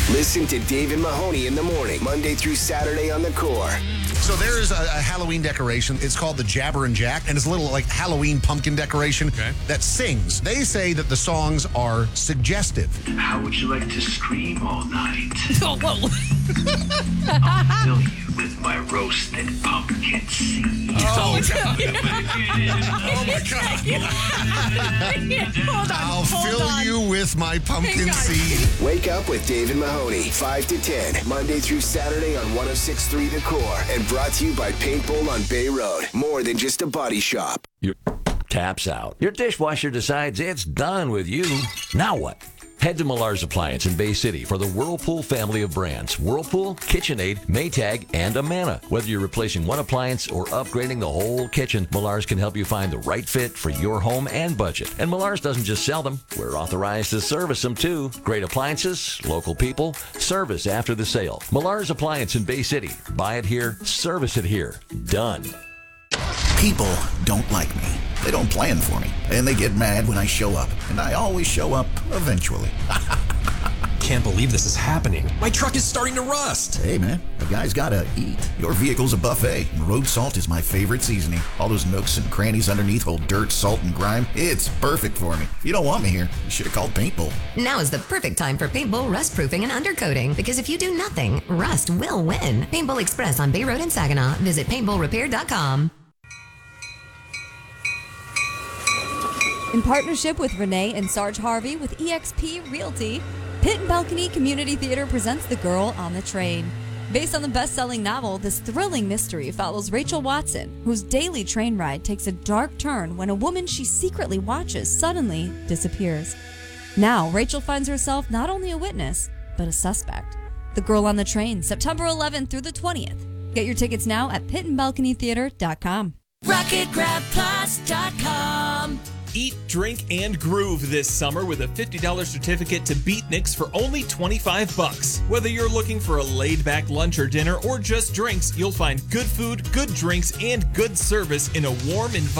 Listen to Dave and Mahoney in the morning, Monday through Saturday on The Core. So there is a Halloween decoration. It's called the Jabber and Jack, and it's a little like Halloween pumpkin decoration that sings. They say that the songs are suggestive. How would you like to scream all night? Oh, whoa. I'll fill you with my roasted pumpkin seed. Oh, God. Hold on. I'll fill you with my pumpkin seed. Wake up with Dave and Mahoney, 5 to 10, Monday through Saturday on 106.3 The Core, and brought to you by Paintball on Bay Road. More than just a body shop. Your tap's out. Your dishwasher decides it's done with you. Now what? Head to Millar's Appliance in Bay City for the Whirlpool family of brands. Whirlpool, KitchenAid, Maytag, and Amana. Whether you're replacing one appliance or upgrading the whole kitchen, Millar's can help you find the right fit for your home and budget. And Millar's doesn't just sell them. We're authorized to service them too. Great appliances, local people, service after the sale. Millar's Appliance in Bay City. Buy it here, service it here. Done. People don't like me. They don't plan for me. And they get mad when I show up. And I always show up eventually. Can't believe this is happening. My truck is starting to rust. Hey, man, a guy's gotta eat. Your vehicle's a buffet. And road salt is my favorite seasoning. All those nooks and crannies underneath hold dirt, salt, and grime. It's perfect for me. If you don't want me here, you should have called Paintball. Now is the perfect time for Paintball rust proofing and undercoating, because if you do nothing, rust will win. Paintball Express on Bay Road in Saginaw. Visit paintballrepair.com. In partnership with Renee and Sarge Harvey with eXp Realty, Pit and Balcony Community Theater presents The Girl on the Train. Based on the best-selling novel, this thrilling mystery follows Rachel Watson, whose daily train ride takes a dark turn when a woman she secretly watches suddenly disappears. Now, Rachel finds herself not only a witness, but a suspect. The Girl on the Train, September 11th through the 20th. Get your tickets now at pitandbalconytheater.com. RocketGrabPlus.com. Eat, drink, and groove this summer with a $50 certificate to Beatniks for only $25. Whether you're looking for a laid-back lunch or dinner or just drinks, you'll find good food, good drinks, and good service in a warm environment.